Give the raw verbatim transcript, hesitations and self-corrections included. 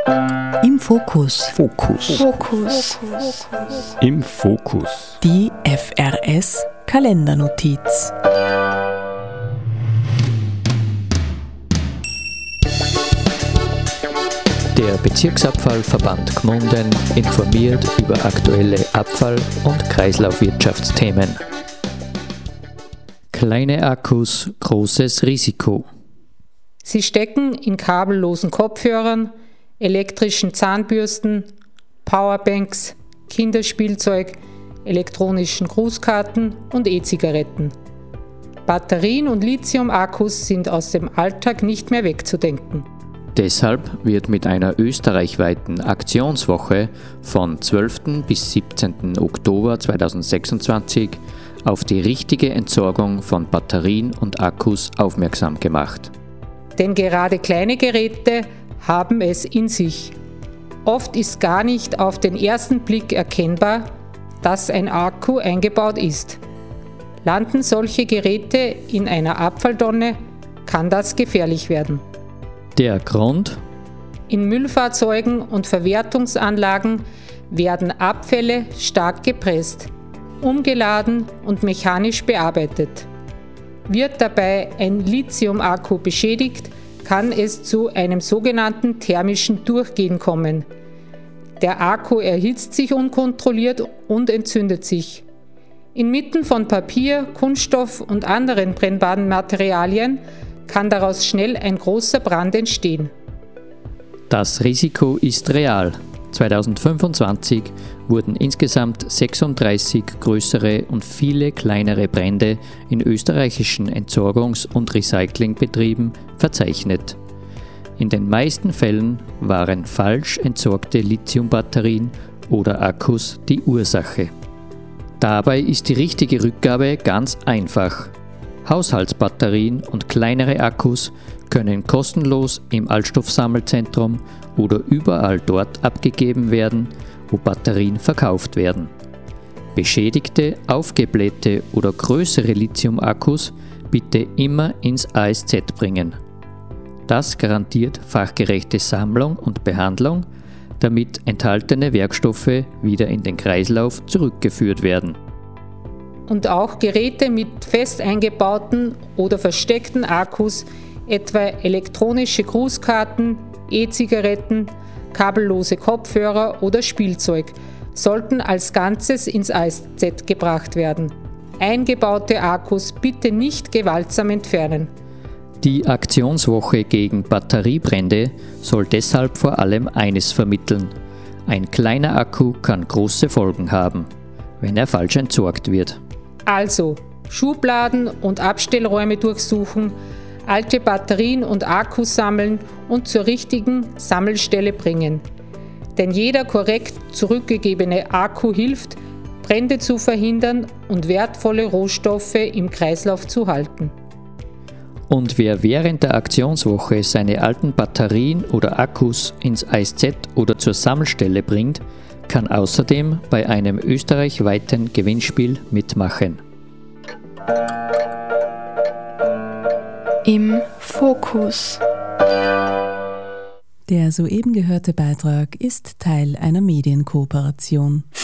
Im Fokus. Fokus. Fokus. Im Fokus. Die F R S Kalendernotiz. Der Bezirksabfallverband Gmunden informiert über aktuelle Abfall- und Kreislaufwirtschaftsthemen. Kleine Akkus, großes Risiko. Sie stecken in kabellosen Kopfhörern, elektrischen Zahnbürsten, Powerbanks, Kinderspielzeug, elektronischen Grußkarten und E-Zigaretten. Batterien und Lithium-Akkus sind aus dem Alltag nicht mehr wegzudenken. Deshalb wird mit einer österreichweiten Aktionswoche von zwölften bis siebzehnten Oktober zweitausendsechsundzwanzig auf die richtige Entsorgung von Batterien und Akkus aufmerksam gemacht. Denn gerade kleine Geräte haben es in sich. Oft ist gar nicht auf den ersten Blick erkennbar, dass ein Akku eingebaut ist. Landen solche Geräte in einer Abfalltonne, kann das gefährlich werden. Der Grund? In Müllfahrzeugen und Verwertungsanlagen werden Abfälle stark gepresst, umgeladen und mechanisch bearbeitet. Wird dabei ein Lithium-Akku beschädigt, kann es zu einem sogenannten thermischen Durchgehen kommen. Der Akku erhitzt sich unkontrolliert und entzündet sich. Inmitten von Papier, Kunststoff und anderen brennbaren Materialien kann daraus schnell ein großer Brand entstehen. Das Risiko ist real. zweitausendfünfundzwanzig wurden insgesamt sechsunddreißig größere und viele kleinere Brände in österreichischen Entsorgungs- und Recyclingbetrieben verzeichnet. In den meisten Fällen waren falsch entsorgte Lithiumbatterien oder Akkus die Ursache. Dabei ist die richtige Rückgabe ganz einfach. Haushaltsbatterien und kleinere Akkus können kostenlos im Altstoffsammelzentrum oder überall dort abgegeben werden, wo Batterien verkauft werden. Beschädigte, aufgeblähte oder größere Lithium-Akkus bitte immer ins A S Z bringen. Das garantiert fachgerechte Sammlung und Behandlung, damit enthaltene Werkstoffe wieder in den Kreislauf zurückgeführt werden. Und auch Geräte mit fest eingebauten oder versteckten Akkus, etwa elektronische Grußkarten, E-Zigaretten, kabellose Kopfhörer oder Spielzeug, sollten als Ganzes ins A S Z gebracht werden. Eingebaute Akkus bitte nicht gewaltsam entfernen. Die Aktionswoche gegen Batteriebrände soll deshalb vor allem eines vermitteln: Ein kleiner Akku kann große Folgen haben, wenn er falsch entsorgt wird. Also Schubladen und Abstellräume durchsuchen, alte Batterien und Akkus sammeln und zur richtigen Sammelstelle bringen. Denn jeder korrekt zurückgegebene Akku hilft, Brände zu verhindern und wertvolle Rohstoffe im Kreislauf zu halten. Und wer während der Aktionswoche seine alten Batterien oder Akkus ins A S Z oder zur Sammelstelle bringt, kann außerdem bei einem österreichweiten Gewinnspiel mitmachen. Im Fokus. Der soeben gehörte Beitrag ist Teil einer Medienkooperation.